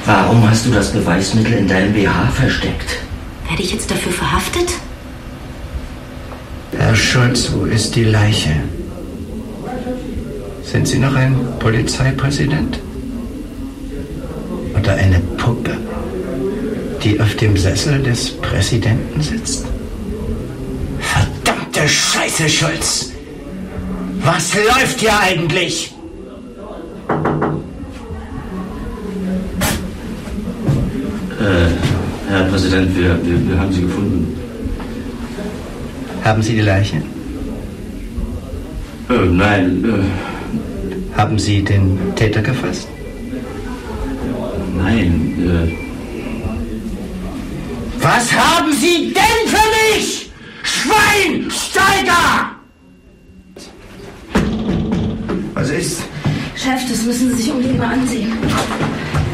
Warum hast du das Beweismittel in deinem BH versteckt? Werde ich jetzt dafür verhaftet? Herr Schulz, wo ist die Leiche? Sind Sie noch ein Polizeipräsident? Oder eine Puppe, die auf dem Sessel des Präsidenten sitzt? Verdammte Scheiße, Schulz! Was läuft hier eigentlich? Herr Präsident, wir haben Sie gefunden. Haben Sie die Leiche? Nein. Haben Sie den Täter gefasst? Nein. Was haben Sie denn für mich? Schweinsteiger! Was ist? Chef, das müssen Sie sich unbedingt mal ansehen.